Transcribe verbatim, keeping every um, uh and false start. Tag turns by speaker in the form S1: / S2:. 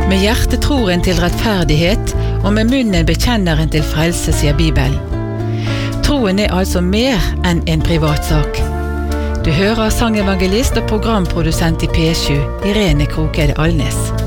S1: Med hjertet tror en til rettferdighet, og med munnen bekjenner en til frelse, sier Bibelen. Troen er altså mer enn en privatsak. Du hører sangevangelist og programprodusent i P sju, Irene Krokede Alnes.